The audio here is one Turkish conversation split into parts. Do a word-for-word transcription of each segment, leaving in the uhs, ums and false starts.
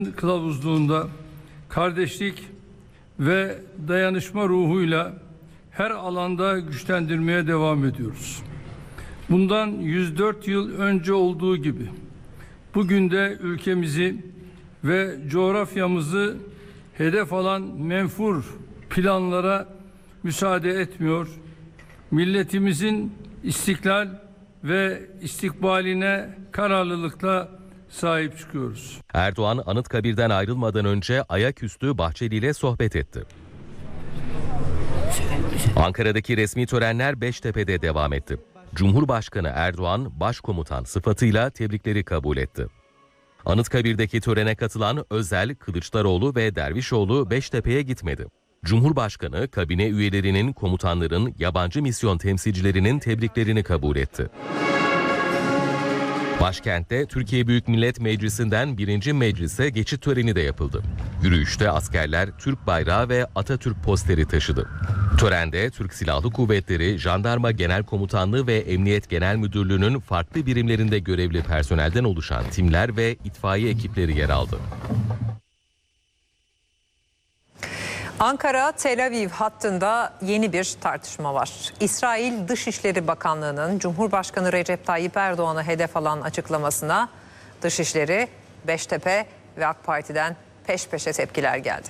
kılavuzluğunda kardeşlik ve dayanışma ruhuyla her alanda güçlendirmeye devam ediyoruz. Bundan yüz dört yıl önce olduğu gibi bugün de ülkemizi ve coğrafyamızı hedef alan menfur planlara müsaade etmiyor. Milletimizin istiklal ve istikbaline kararlılıkla sahip çıkıyoruz. Erdoğan Anıtkabir'den ayrılmadan önce ayaküstü Bahçeli ile sohbet etti. Ankara'daki resmi törenler Beştepe'de devam etti. Cumhurbaşkanı Erdoğan başkomutan sıfatıyla tebrikleri kabul etti. Anıtkabir'deki törene katılan Özel, Kılıçdaroğlu ve Dervişoğlu Beştepe'ye gitmedi. Cumhurbaşkanı kabine üyelerinin, komutanların, yabancı misyon temsilcilerinin tebriklerini kabul etti. Başkentte Türkiye Büyük Millet Meclisi'nden birinci meclise geçit töreni de yapıldı. Yürüyüşte askerler Türk bayrağı ve Atatürk posteri taşıdı. Törende Türk Silahlı Kuvvetleri, Jandarma Genel Komutanlığı ve Emniyet Genel Müdürlüğü'nün farklı birimlerinde görevli personelden oluşan timler ve itfaiye ekipleri yer aldı. Ankara-Tel Aviv hattında yeni bir tartışma var. İsrail Dışişleri Bakanlığı'nın Cumhurbaşkanı Recep Tayyip Erdoğan'ı hedef alan açıklamasına Dışişleri, Beştepe ve AK Parti'den peş peşe tepkiler geldi.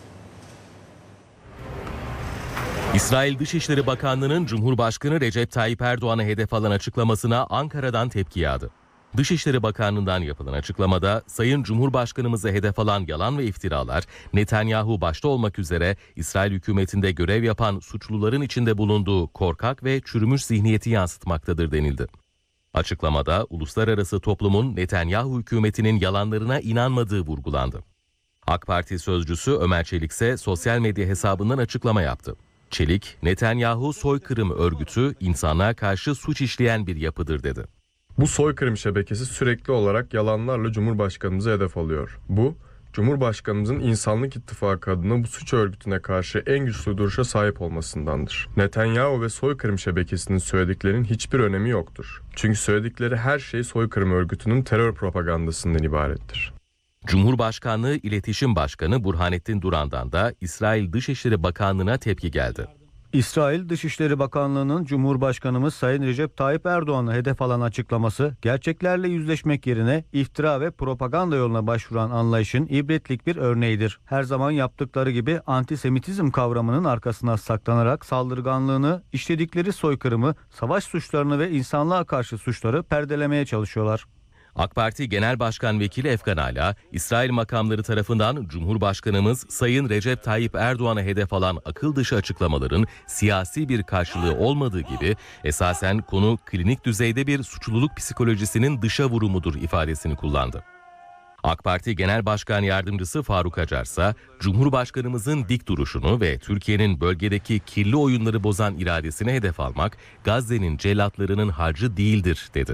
İsrail Dışişleri Bakanlığı'nın Cumhurbaşkanı Recep Tayyip Erdoğan'ı hedef alan açıklamasına Ankara'dan tepki yağdı. Dışişleri Bakanlığı'ndan yapılan açıklamada Sayın Cumhurbaşkanımızı hedef alan yalan ve iftiralar Netanyahu başta olmak üzere İsrail hükümetinde görev yapan suçluların içinde bulunduğu korkak ve çürümüş zihniyeti yansıtmaktadır denildi. Açıklamada uluslararası toplumun Netanyahu hükümetinin yalanlarına inanmadığı vurgulandı. AK Parti sözcüsü Ömer Çelik ise sosyal medya hesabından açıklama yaptı. Çelik, Netanyahu soykırım örgütü insanlığa karşı suç işleyen bir yapıdır dedi. Bu soykırım şebekesi sürekli olarak yalanlarla Cumhurbaşkanımızı hedef alıyor. Bu, Cumhurbaşkanımızın İnsanlık İttifakı adına bu suç örgütüne karşı en güçlü duruşa sahip olmasındandır. Netanyahu ve soykırım şebekesinin söylediklerinin hiçbir önemi yoktur. Çünkü söyledikleri her şey soykırım örgütünün terör propagandasından ibarettir. Cumhurbaşkanlığı İletişim Başkanı Burhanettin Duran'dan da İsrail Dışişleri Bakanlığı'na tepki geldi. İsrail Dışişleri Bakanlığı'nın Cumhurbaşkanımız Sayın Recep Tayyip Erdoğan'ı hedef alan açıklaması, gerçeklerle yüzleşmek yerine iftira ve propaganda yoluna başvuran anlayışın ibretlik bir örneğidir. Her zaman yaptıkları gibi antisemitizm kavramının arkasına saklanarak saldırganlığını, işledikleri soykırımı, savaş suçlarını ve insanlığa karşı suçları perdelemeye çalışıyorlar. AK Parti Genel Başkan Vekili Efkan Ala, İsrail makamları tarafından Cumhurbaşkanımız Sayın Recep Tayyip Erdoğan'a hedef alan akıl dışı açıklamaların siyasi bir karşılığı olmadığı gibi esasen konu klinik düzeyde bir suçluluk psikolojisinin dışa vurumudur ifadesini kullandı. AK Parti Genel Başkan Yardımcısı Faruk Acar ise Cumhurbaşkanımızın dik duruşunu ve Türkiye'nin bölgedeki kirli oyunları bozan iradesine hedef almak Gazze'nin cellatlarının harcı değildir dedi.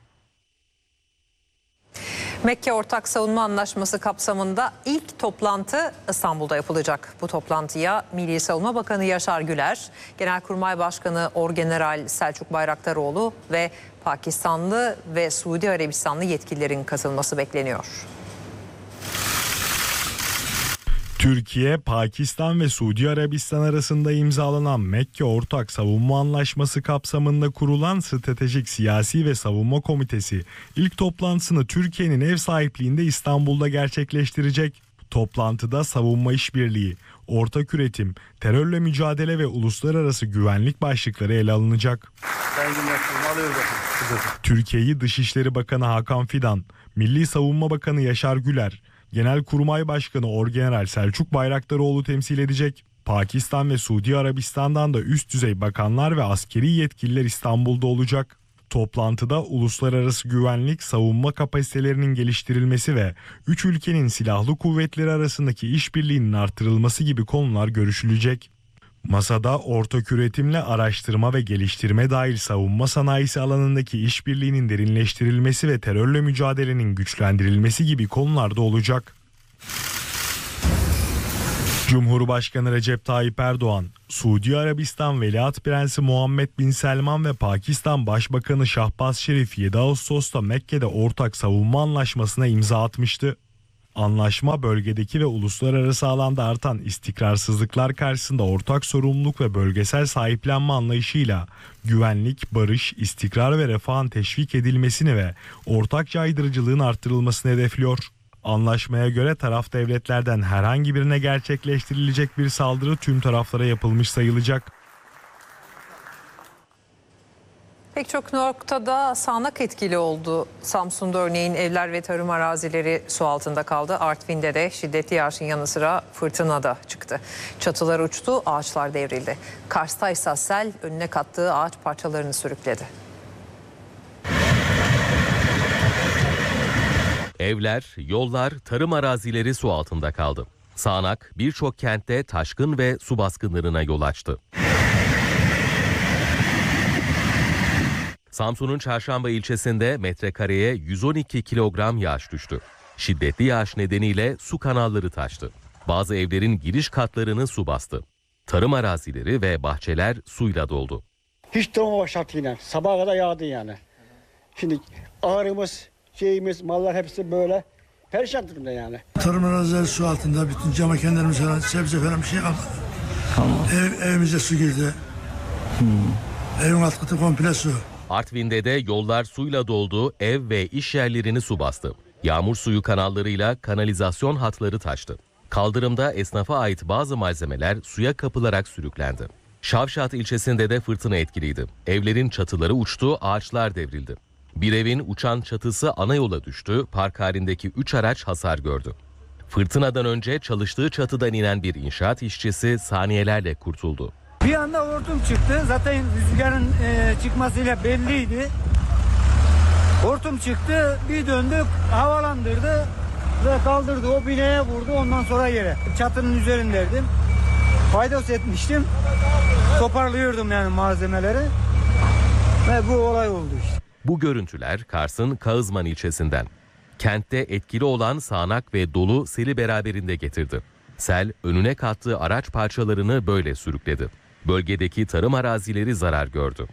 Mekke Ortak Savunma Anlaşması kapsamında ilk toplantı İstanbul'da yapılacak. Bu toplantıya Milli Savunma Bakanı Yaşar Güler, Genelkurmay Başkanı Orgeneral Selçuk Bayraktaroğlu ve Pakistanlı ve Suudi Arabistanlı yetkililerin katılması bekleniyor. Türkiye, Pakistan ve Suudi Arabistan arasında imzalanan Mekke Ortak Savunma Anlaşması kapsamında kurulan Stratejik Siyasi ve Savunma Komitesi ilk toplantısını Türkiye'nin ev sahipliğinde İstanbul'da gerçekleştirecek. Toplantıda savunma işbirliği, ortak üretim, terörle mücadele ve uluslararası güvenlik başlıkları ele alınacak. Türkiye'yi Dışişleri Bakanı Hakan Fidan, Milli Savunma Bakanı Yaşar Güler, Genelkurmay Başkanı Orgeneral Selçuk Bayraktaroğlu temsil edecek. Pakistan ve Suudi Arabistan'dan da üst düzey bakanlar ve askeri yetkililer İstanbul'da olacak. Toplantıda uluslararası güvenlik, savunma kapasitelerinin geliştirilmesi ve üç ülkenin silahlı kuvvetleri arasındaki işbirliğinin artırılması gibi konular görüşülecek. Masada ortak üretimle araştırma ve geliştirme dahil savunma sanayisi alanındaki işbirliğinin derinleştirilmesi ve terörle mücadelenin güçlendirilmesi gibi konularda olacak. Cumhurbaşkanı Recep Tayyip Erdoğan, Suudi Arabistan Veliaht Prensi Muhammed Bin Selman ve Pakistan Başbakanı Şahbaz Şerif yedi Ağustos'ta Mekke'de ortak savunma anlaşmasına imza atmıştı. Anlaşma bölgedeki ve uluslararası alanda artan istikrarsızlıklar karşısında ortak sorumluluk ve bölgesel sahiplenme anlayışıyla güvenlik, barış, istikrar ve refahın teşvik edilmesini ve ortak caydırıcılığın artırılmasını hedefliyor. Anlaşmaya göre taraf devletlerden herhangi birine gerçekleştirilecek bir saldırı tüm taraflara yapılmış sayılacak. Pek çok noktada sağanak etkili oldu. Samsun'da örneğin evler ve tarım arazileri su altında kaldı. Artvin'de de şiddetli yağışın yanı sıra fırtına da çıktı. Çatılar uçtu, ağaçlar devrildi. Kars'ta ise sel önüne kattığı ağaç parçalarını sürükledi. Evler, yollar, tarım arazileri su altında kaldı. Sağanak birçok kentte taşkın ve su baskınlarına yol açtı. Samsun'un Çarşamba ilçesinde metrekareye yüz on iki kilogram yağış düştü. Şiddetli yağış nedeniyle su kanalları taştı. Bazı evlerin giriş katlarını su bastı. Tarım arazileri ve bahçeler suyla doldu. Hiç durmamak şartıyla sabaha kadar yağdı yani. Şimdi ağrımız, şeyimiz, mallar hepsi böyle perişan durumda yani. Tarım arazileri su altında, bütün cam kendilerimiz falan, sebze falan bir şey kalmadı. Tamam. Ev, evimize su girdi. Hmm. Evin alt katı komple su. Artvin'de de yollar suyla doldu, ev ve iş yerlerini su bastı. Yağmur suyu kanallarıyla kanalizasyon hatları taştı. Kaldırımda esnafa ait bazı malzemeler suya kapılarak sürüklendi. Şavşat ilçesinde de fırtına etkiliydi. Evlerin çatıları uçtu, ağaçlar devrildi. Bir evin uçan çatısı ana yola düştü, park halindeki üç araç hasar gördü. Fırtınadan önce çalıştığı çatıdan inen bir inşaat işçisi saniyelerle kurtuldu. Bir anda hortum çıktı. Zaten rüzgarın e, çıkmasıyla belliydi. Hortum çıktı. Bir döndük. Havalandırdı. Ve kaldırdı. O binaya vurdu. Ondan sonra yere. Çatının üzerindeydim. Faydos etmiştim. Toparlıyordum yani malzemeleri. Ve bu olay oldu işte. Bu görüntüler Kars'ın Kağızman ilçesinden. Kentte etkili olan sağanak ve dolu seli beraberinde getirdi. Sel önüne kattığı araç parçalarını böyle sürükledi. Bölgedeki tarım arazileri zarar gördü.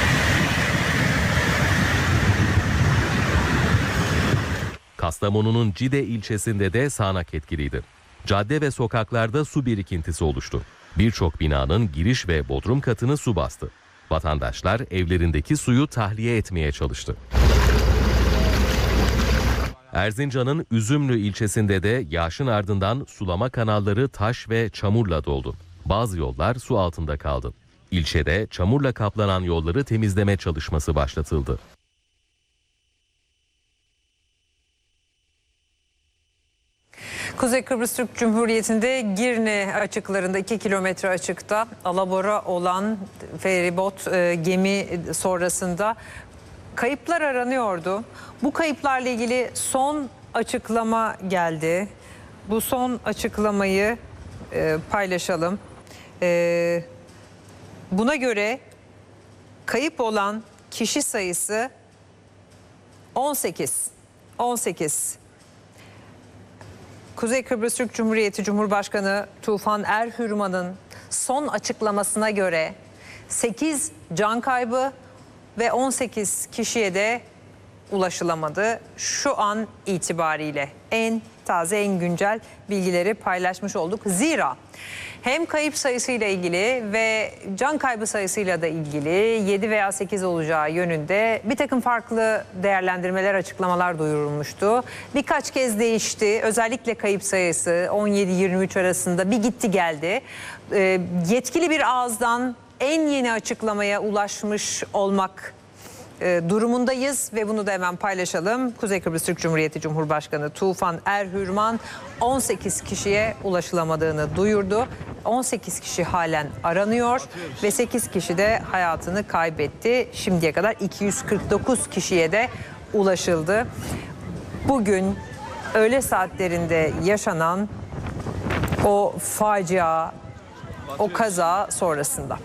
Kastamonu'nun Cide ilçesinde de sağanak etkiliydi. Cadde ve sokaklarda su birikintisi oluştu. Birçok binanın giriş ve bodrum katını su bastı. Vatandaşlar evlerindeki suyu tahliye etmeye çalıştı. Erzincan'ın Üzümlü ilçesinde de yağışın ardından sulama kanalları taş ve çamurla doldu. Bazı yollar su altında kaldı. İlçede çamurla kaplanan yolları temizleme çalışması başlatıldı. Kuzey Kıbrıs Türk Cumhuriyeti'nde Girne açıklarında iki kilometre açıkta alabora olan feribot e, gemi sonrasında kayıplar aranıyordu. Bu kayıplarla ilgili son açıklama geldi. Bu son açıklamayı e, paylaşalım. E, buna göre kayıp olan kişi sayısı on sekiz. on sekiz. Kuzey Kıbrıs Türk Cumhuriyeti Cumhurbaşkanı Tufan Erhürman'ın son açıklamasına göre sekiz can kaybı ve on sekiz kişiye de ulaşılamadı. Şu an itibariyle en taze, en güncel bilgileri paylaşmış olduk. Zira hem kayıp sayısıyla ilgili ve can kaybı sayısıyla da ilgili yedi veya sekiz olacağı yönünde bir takım farklı değerlendirmeler, açıklamalar duyurulmuştu. Birkaç kez değişti. Özellikle kayıp sayısı on yedi yirmi üç arasında bir gitti geldi. Ee, yetkili bir ağızdan en yeni açıklamaya ulaşmış olmak e, durumundayız ve bunu da hemen paylaşalım. Kuzey Kıbrıs Türk Cumhuriyeti Cumhurbaşkanı Tufan Erhürman on sekiz kişiye ulaşılamadığını duyurdu. on sekiz kişi halen aranıyor ve sekiz kişi de hayatını kaybetti. Şimdiye kadar iki yüz kırk dokuz kişiye de ulaşıldı. Bugün öğle saatlerinde yaşanan o facia, o kaza sonrasında.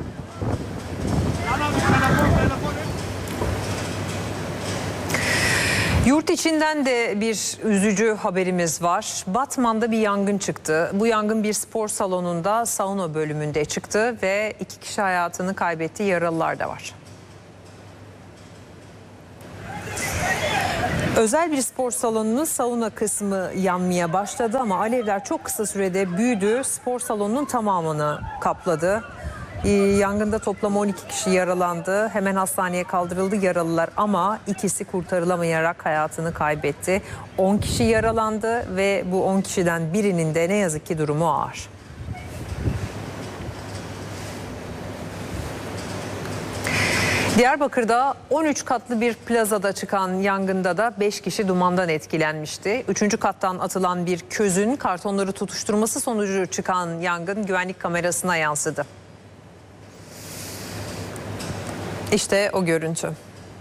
Yurt içinden de bir üzücü haberimiz var. Batman'da bir yangın çıktı. Bu yangın bir spor salonunda sauna bölümünde çıktı ve iki kişi hayatını kaybetti, yaralılar da var. Özel bir spor salonunun sauna kısmı yanmaya başladı ama alevler çok kısa sürede büyüdü. Spor salonunun tamamını kapladı. Ee, Yangında toplam on iki kişi yaralandı. Hemen hastaneye kaldırıldı yaralılar ama ikisi kurtarılamayarak hayatını kaybetti. on kişi yaralandı ve bu on kişiden birinin de ne yazık ki durumu ağır. Diyarbakır'da on üç katlı bir plazada çıkan yangında da beş kişi dumandan etkilenmişti. üçüncü kattan atılan bir közün kartonları tutuşturması sonucu çıkan yangın güvenlik kamerasına yansıdı. İşte o görüntü.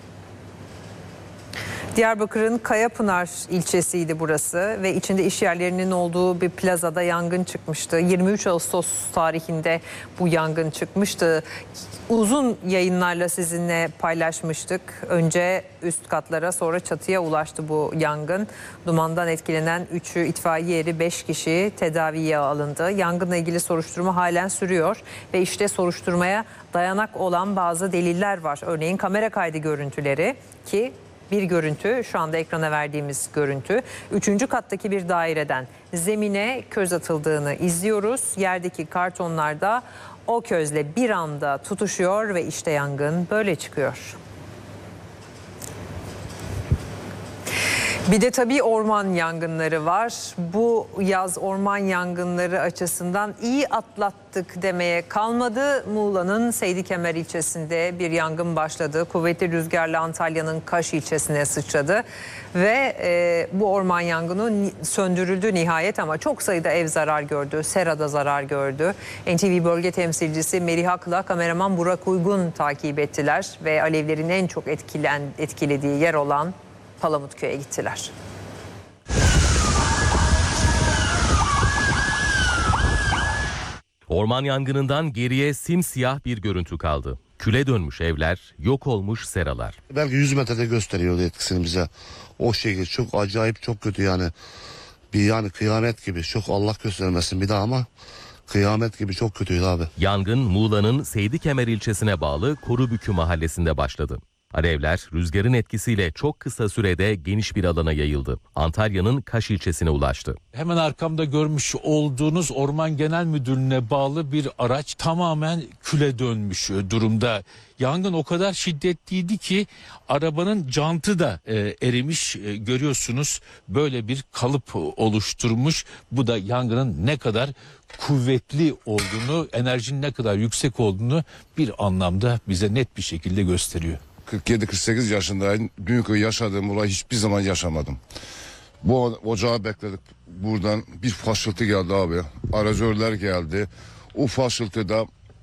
Diyarbakır'ın Kayapınar ilçesiydi burası ve içinde iş yerlerinin olduğu bir plazada yangın çıkmıştı. yirmi üç Ağustos tarihinde bu yangın çıkmıştı. Uzun yayınlarla sizinle paylaşmıştık. Önce üst katlara, sonra çatıya ulaştı bu yangın. Dumandan etkilenen üçü itfaiye eri, beş kişi tedaviye alındı. Yangınla ilgili soruşturma halen sürüyor ve işte soruşturmaya dayanak olan bazı deliller var. Örneğin kamera kaydı görüntüleri ki bir görüntü, şu anda ekrana verdiğimiz görüntü. Üçüncü kattaki bir daireden zemine köz atıldığını izliyoruz. Yerdeki kartonlarda o közle bir anda tutuşuyor ve işte yangın böyle çıkıyor. Bir de tabii orman yangınları var. Bu yaz orman yangınları açısından iyi atlattık demeye kalmadı. Muğla'nın Seydikemer ilçesinde bir yangın başladı. Kuvvetli rüzgarla Antalya'nın Kaş ilçesine sıçradı. Ve e, bu orman yangını söndürüldü nihayet ama çok sayıda ev zarar gördü. Serada zarar gördü. N T V bölge temsilcisi Merih Ak'la kameraman Burak Uygun takip ettiler. Ve alevlerin en çok etkilen, etkilediği yer olan Palamutköy'e gittiler. Orman yangınından geriye simsiyah bir görüntü kaldı. Küle dönmüş evler, yok olmuş seralar. Belki yüz metrede gösteriyordu etkisini bize. O şekilde çok acayip, çok kötü yani. Bir yani kıyamet gibi. Çok Allah göstermesin bir daha ama kıyamet gibi çok kötüydü abi. Yangın Muğla'nın Seydikemer ilçesine bağlı Korubükü mahallesinde başladı. Alevler rüzgarın etkisiyle çok kısa sürede geniş bir alana yayıldı. Antalya'nın Kaş ilçesine ulaştı. Hemen arkamda görmüş olduğunuz Orman Genel Müdürlüğü'ne bağlı bir araç tamamen küle dönmüş durumda. Yangın o kadar şiddetliydi ki arabanın jantı da e, erimiş. E, görüyorsunuz böyle bir kalıp oluşturmuş. Bu da yangının ne kadar kuvvetli olduğunu, enerjinin ne kadar yüksek olduğunu bir anlamda bize net bir şekilde gösteriyor. kırk yedi kırk sekiz yaşındayım. Dünkü yaşadığım olay hiçbir zaman yaşamadım. Bu ocağı bekledik. Buradan bir faşıltı geldi abi. Arazörler geldi. O faşıltıda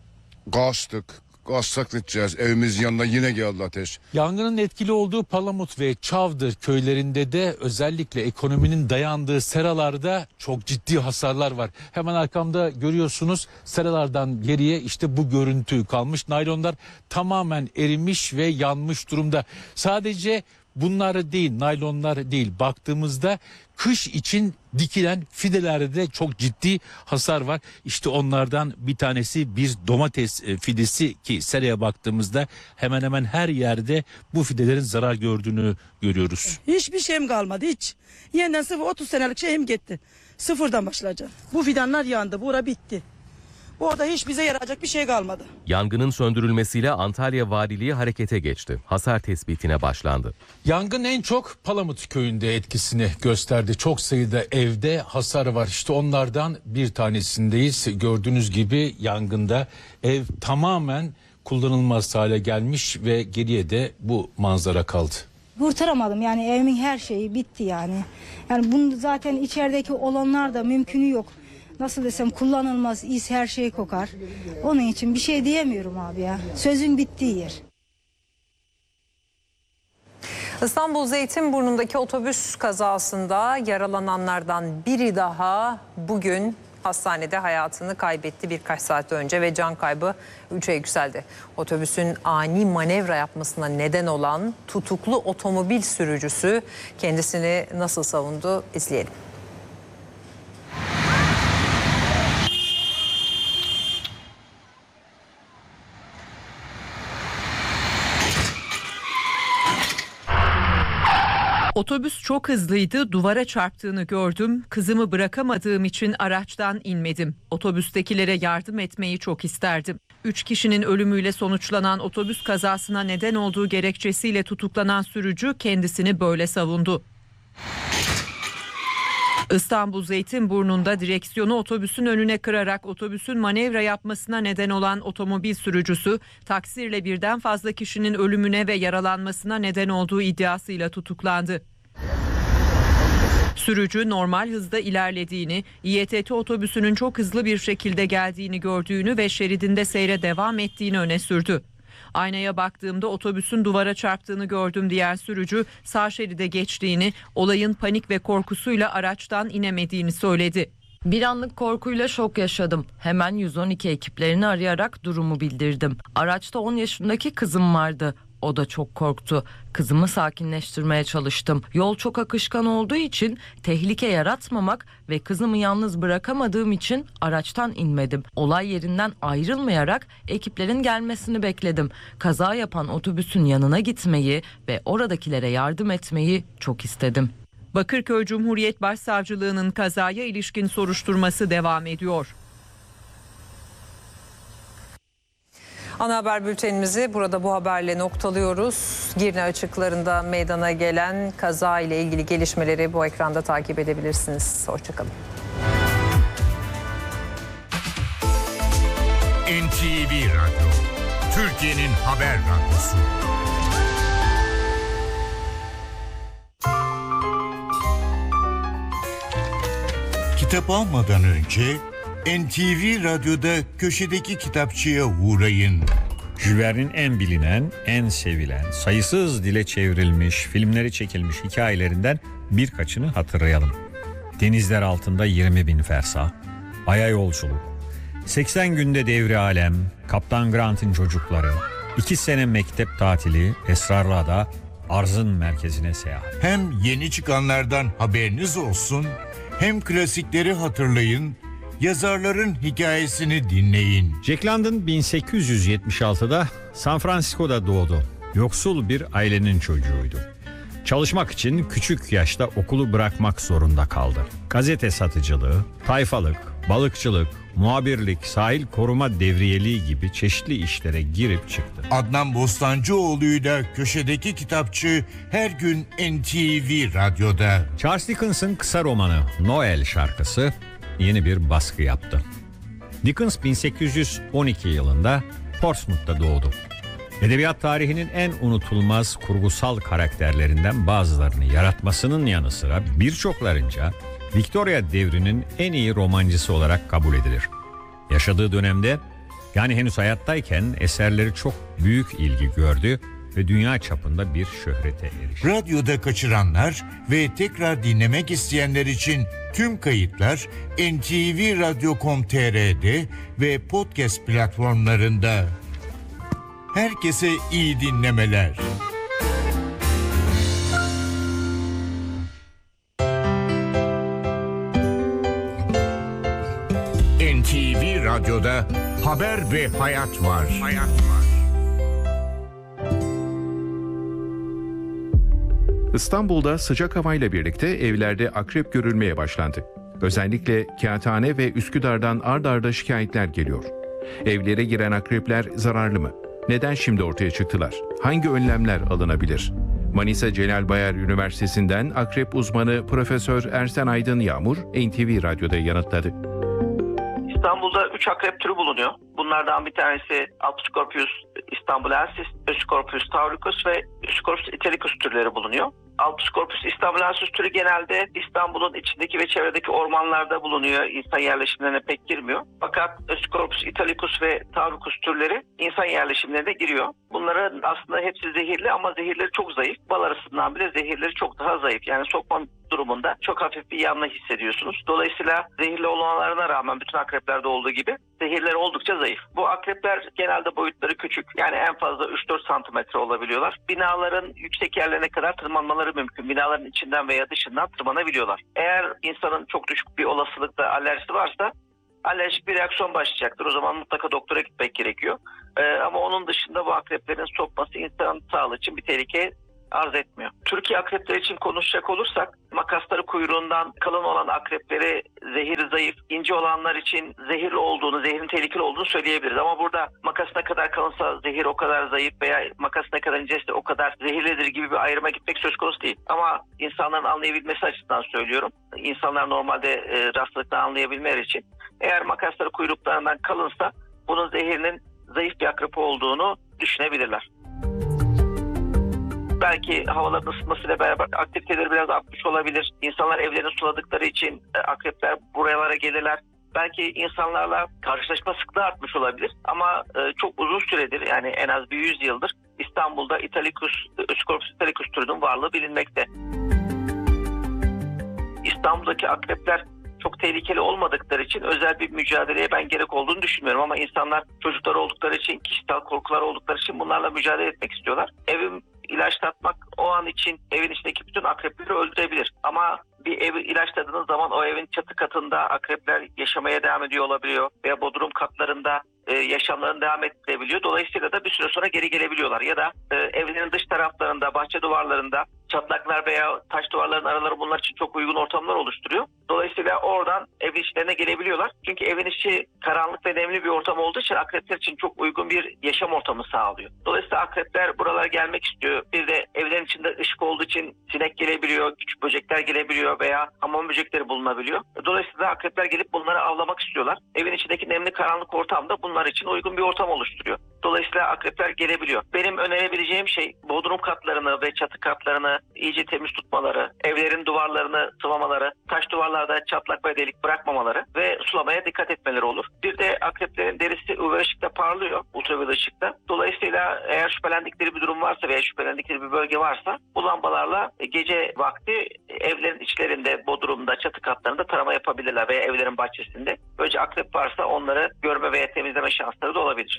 kaçtık. Kaçsak gideceğiz. Evimizin yanına yine geldi ateş. Yangının etkili olduğu Palamut ve Çavdır köylerinde de özellikle ekonominin dayandığı seralarda çok ciddi hasarlar var. Hemen arkamda görüyorsunuz seralardan geriye işte bu görüntü kalmış. Naylonlar tamamen erimiş ve yanmış durumda. Sadece bunlar değil, naylonlar değil, baktığımızda kış için dikilen fidelerde de çok ciddi hasar var. İşte onlardan bir tanesi bir domates fidesi ki seraya baktığımızda hemen hemen her yerde bu fidelerin zarar gördüğünü görüyoruz. Hiçbir şeyim kalmadı hiç. Yeniden sıfır otuz senelik şeyim gitti. Sıfırdan başlayacağım. Bu fidanlar yandı, bura bitti. Orada hiç bize yarayacak bir şey kalmadı. Yangının söndürülmesiyle Antalya Valiliği harekete geçti. Hasar tespitine başlandı. Yangın en çok Palamut köyünde etkisini gösterdi. Çok sayıda evde hasar var. İşte onlardan bir tanesindeyiz. Gördüğünüz gibi yangında ev tamamen kullanılmaz hale gelmiş ve geriye de bu manzara kaldı. Kurtaramadım yani evimin her şeyi bitti yani. Yani bunu zaten içerideki olanlar da mümkünü yok. Nasıl desem kullanılmaz, is her şey kokar. Onun için bir şey diyemiyorum abi ya. Sözün bittiği yer. İstanbul Zeytinburnu'ndaki otobüs kazasında yaralananlardan biri daha bugün hastanede hayatını kaybetti birkaç saat önce ve can kaybı üçe yükseldi. Otobüsün ani manevra yapmasına neden olan tutuklu otomobil sürücüsü kendisini nasıl savundu izleyelim. Otobüs çok hızlıydı, duvara çarptığını gördüm. Kızımı bırakamadığım için araçtan inmedim. Otobüstekilere yardım etmeyi çok isterdim. Üç kişinin ölümüyle sonuçlanan otobüs kazasına neden olduğu gerekçesiyle tutuklanan sürücü kendisini böyle savundu. İstanbul Zeytinburnu'nda direksiyonu otobüsün önüne kırarak otobüsün manevra yapmasına neden olan otomobil sürücüsü, taksirle birden fazla kişinin ölümüne ve yaralanmasına neden olduğu iddiasıyla tutuklandı. Sürücü normal hızda ilerlediğini, İETT otobüsünün çok hızlı bir şekilde geldiğini gördüğünü ve şeridinde seyre devam ettiğini öne sürdü. Aynaya baktığımda otobüsün duvara çarptığını gördüm diyen sürücü sağ şeride geçtiğini, olayın panik ve korkusuyla araçtan inemediğini söyledi. Bir anlık korkuyla şok yaşadım. Hemen yüz on iki ekiplerini arayarak durumu bildirdim. Araçta on yaşındaki kızım vardı. O da çok korktu. Kızımı sakinleştirmeye çalıştım. Yol çok akışkan olduğu için tehlike yaratmamak ve kızımı yalnız bırakamadığım için araçtan inmedim. Olay yerinden ayrılmayarak ekiplerin gelmesini bekledim. Kaza yapan otobüsün yanına gitmeyi ve oradakilere yardım etmeyi çok istedim. Bakırköy Cumhuriyet Başsavcılığı'nın kazaya ilişkin soruşturması devam ediyor. Ana haber bültenimizi burada bu haberle noktalıyoruz. Girne açıklarında meydana gelen kaza ile ilgili gelişmeleri bu ekranda takip edebilirsiniz. Hoşçakalın. N T V Radyo, Türkiye'nin haber radyosu. Kitap almadan önce N T V Radyo'da köşedeki kitapçıya uğrayın. Jules Verne'in en bilinen, en sevilen, sayısız dile çevrilmiş, filmleri çekilmiş hikayelerinden birkaçını hatırlayalım. Denizler altında yirmi bin fersah, Ay'a yolculuk, seksen günde devri alem, Kaptan Grant'in çocukları, iki sene mektep tatili, Esrarlı Ada, Arzın merkezine seyahat. Hem yeni çıkanlardan haberiniz olsun, hem klasikleri hatırlayın, yazarların hikayesini dinleyin. Jack London bin sekiz yüz yetmiş altıda San Francisco'da doğdu. Yoksul bir ailenin çocuğuydu. Çalışmak için küçük yaşta okulu bırakmak zorunda kaldı. Gazete satıcılığı, tayfalık, balıkçılık, muhabirlik, sahil koruma devriyeliği gibi çeşitli işlere girip çıktı. Adnan Bostancıoğlu'yla köşedeki kitapçı her gün N T V Radyo'da. Charles Dickens'ın kısa romanı Noel şarkısı yeni bir baskı yaptı. Dickens bin sekiz yüz on iki yılında Portsmouth'ta doğdu. Edebiyat tarihinin en unutulmaz kurgusal karakterlerinden bazılarını yaratmasının yanı sıra birçoklarınca Victoria devrinin en iyi romancısı olarak kabul edilir. Yaşadığı dönemde, yani henüz hayattayken eserleri çok büyük ilgi gördü ve dünya çapında bir şöhrete erişti. Radyoda kaçıranlar ve tekrar dinlemek isteyenler için tüm kayıtlar N T V Radyo nokta com nokta t r'de ve podcast platformlarında. Herkese iyi dinlemeler. N T V Radyo'da haber ve hayat var. Hayat var. İstanbul'da sıcak havayla birlikte evlerde akrep görülmeye başlandı. Özellikle Kağıthane ve Üsküdar'dan ard arda şikayetler geliyor. Evlere giren akrepler zararlı mı? Neden şimdi ortaya çıktılar? Hangi önlemler alınabilir? Manisa Celal Bayar Üniversitesi'nden akrep uzmanı Profesör Ersen Aydın Yağmur N T V Radyo'da yanıtladı. İstanbul'da üç akrep türü bulunuyor. Bunlardan bir tanesi Alpscorpius istanbulensis, Euscorpius tauricus ve Euscorpius italicus türleri bulunuyor. Alpscorpius istanbulensis türü genelde İstanbul'un içindeki ve çevredeki ormanlarda bulunuyor. İnsan yerleşimlerine pek girmiyor. Fakat Euscorpius italicus ve tauricus türleri insan yerleşimlerine giriyor. Bunların aslında hepsi zehirli ama zehirleri çok zayıf. Bal arısından bile zehirleri çok daha zayıf. Yani sokma durumunda çok hafif bir yanma hissediyorsunuz. Dolayısıyla zehirli olanlarına rağmen bütün akreplerde olduğu gibi zehirleri oldukça zayıf. Bu akrepler genelde boyutları küçük. Yani en fazla üç dört santimetre olabiliyorlar. Binaların yüksek yerlerine kadar tırmanmaları mümkün. Binaların içinden veya dışından tırmanabiliyorlar. Eğer insanın çok düşük bir olasılıkla alerjisi varsa alerjik bir reaksiyon başlayacaktır. O zaman mutlaka doktora gitmek gerekiyor. Ee, ama onun dışında bu akreplerin sokması insan sağlığı için bir tehlike arz etmiyor. Türkiye akrepleri için konuşacak olursak makasları kuyruğundan kalın olan akrepleri zehiri zayıf, ince olanlar için zehirli olduğunu, zehrin tehlikeli olduğunu söyleyebiliriz. Ama burada makas ne kadar kalınsa zehir o kadar zayıf veya makas ne kadar inceyse o kadar zehirlidir gibi bir ayrıma gitmek söz konusu değil. Ama insanların anlayabilmesi açısından söylüyorum. İnsanlar normalde e, rastlıkla anlayabilmeleri için eğer makasları kuyruklarından kalınsa bunun zehirinin zayıf bir akrep olduğunu düşünebilirler. Belki havaların ısınmasıyla beraber aktiviteleri biraz artmış olabilir. İnsanlar evlerini suladıkları için e, akrepler buralara gelirler. Belki insanlarla karşılaşma sıklığı artmış olabilir. Ama e, çok uzun süredir, yani en az bir yüz yıldır İstanbul'da Italicus, Eucorpus italicus türünün varlığı bilinmekte. İstanbul'daki akrepler çok tehlikeli olmadıkları için özel bir mücadeleye ben gerek olduğunu düşünmüyorum. Ama insanlar çocuklar oldukları için, kişisel korkular oldukları için bunlarla mücadele etmek istiyorlar. Evim ilaçlatmak o an için evin içindeki bütün akrepleri öldürebilir. Ama bir evi ilaçladığınız zaman o evin çatı katında akrepler yaşamaya devam ediyor olabiliyor. Veya bodrum katlarında e, yaşamlarını devam ettirebiliyor. Dolayısıyla da bir süre sonra geri gelebiliyorlar. Ya da e, evlerin dış taraflarında, bahçe duvarlarında çatlaklar veya taş duvarların araları bunlar için çok uygun ortamlar oluşturuyor. Dolayısıyla oradan ev içlerine gelebiliyorlar. Çünkü evin içi karanlık ve nemli bir ortam olduğu için akrepler için çok uygun bir yaşam ortamı sağlıyor. Dolayısıyla akrepler buralara gelmek istiyor. Bir de evlerin içinde ışık olduğu için sinek gelebiliyor, küçük böcekler gelebiliyor veya hamam böcekleri bulunabiliyor. Dolayısıyla akrepler gelip bunları avlamak istiyorlar. Evin içindeki nemli karanlık ortamda bunlar için uygun bir ortam oluşturuyor. Dolayısıyla akrepler gelebiliyor. Benim önerebileceğim şey bodrum katlarını ve çatı katlarını iyice temiz tutmaları, evlerin duvarlarını sıvamaları, taş duvarlarda çatlak ve delik bırakmamaları ve sulamaya dikkat etmeleri olur. Bir de akreplerin derisi U V ışıkta parlıyor, ultraviyole ışıkta. Dolayısıyla eğer şüphelendikleri bir durum varsa veya şüphelendikleri bir bölge varsa bu lambalarla gece vakti evlerin içlerinde, bodrumda, çatı katlarında tarama yapabilirler veya evlerin bahçesinde. Böylece akrep varsa onları görme veya temizleme şansları da olabilir.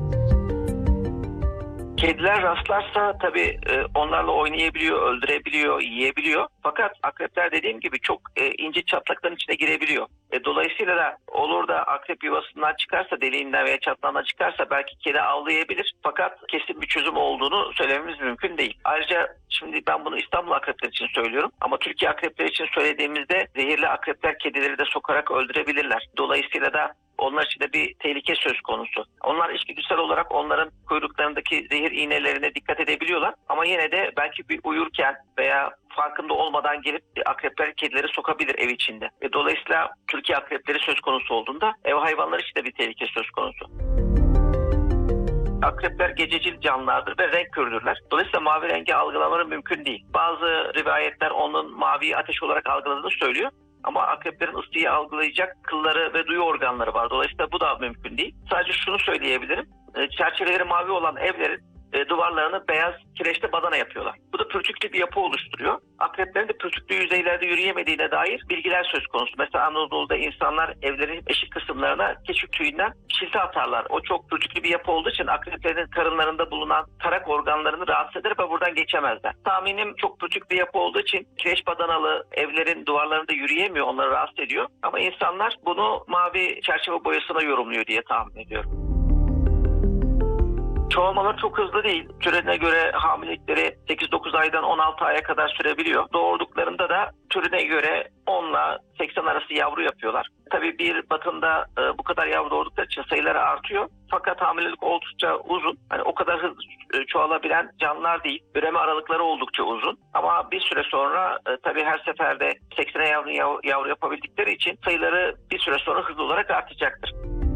Kediler rastlarsa tabii e, onlarla oynayabiliyor, öldürebiliyor, yiyebiliyor. Fakat akrepler dediğim gibi çok e, ince çatlakların içine girebiliyor. E, dolayısıyla da olur da akrep yuvasından çıkarsa, deliğinden veya çatlağından çıkarsa belki kedi avlayabilir. Fakat kesin bir çözüm olduğunu söylememiz mümkün değil. Ayrıca şimdi ben bunu İstanbul akrepleri için söylüyorum. Ama Türkiye akrepleri için söylediğimizde zehirli akrepler kedileri de sokarak öldürebilirler. Dolayısıyla da onlar için de bir tehlike söz konusu. Onlar içgüdüsel olarak onların kuyruklarındaki zehir iğnelerine dikkat edebiliyorlar. Ama yine de belki bir uyurken veya farkında olmadan gelip akrepler kedileri sokabilir ev içinde. E, dolayısıyla Türkiye akrepleri söz konusu olduğunda ev hayvanları için de bir tehlike söz konusu. Akrepler gececil canlılardır ve renk körüdürler. Dolayısıyla mavi rengi algılamaları mümkün değil. Bazı rivayetler onun maviyi ateş olarak algıladığını söylüyor. Ama akreplerin ısıyı algılayacak kılları ve duyu organları var. Dolayısıyla bu da mümkün değil. Sadece şunu söyleyebilirim. Çerçeveleri mavi olan evlerin e, duvarlarını beyaz kireçli badana yapıyorlar. Bu da pürtüklü bir yapı oluşturuyor. Akreplerin de pürtüklü yüzeylerde yürüyemediğine dair bilgiler söz konusu. Mesela Anadolu'da insanlar evlerin eşik kısımlarına keçi tüyünden çilti atarlar. O çok pürtüklü bir yapı olduğu için akreplerin karınlarında bulunan tarak organlarını rahatsız eder ve buradan geçemezler. Tahminim çok pürtüklü bir yapı olduğu için kireç badanalı evlerin duvarlarında yürüyemiyor, onları rahatsız ediyor. Ama insanlar bunu mavi çerçeve boyasına yorumluyor diye tahmin ediyorum. Çoğalmalar çok hızlı değil. Türüne göre hamilelikleri sekiz dokuz aydan on altı aya kadar sürebiliyor. Doğurduklarında da türüne göre on ile seksen arası yavru yapıyorlar. Tabii bir batında e, bu kadar yavru doğurdukları için sayıları artıyor. Fakat hamilelik oldukça uzun. Hani o kadar hızlı e, çoğalabilen canlılar değil. Üreme aralıkları oldukça uzun. Ama bir süre sonra e, tabii her seferde seksene yavru, yavru, yavru yapabildikleri için sayıları bir süre sonra hızlı olarak artacaktır.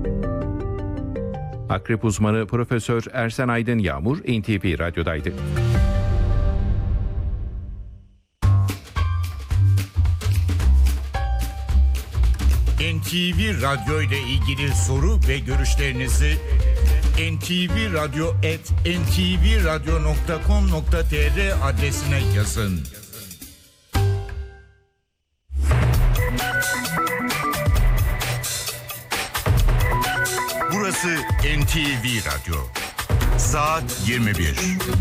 Akrep uzmanı Profesör Ersen Aydın Yağmur N T V Radyo'daydı. N T V Radyo ile ilgili soru ve görüşlerinizi en te ve radyo at en te ve radyo nokta com nokta tr adresine yazın. Burası N T V Radyo. Saat yirmi bir.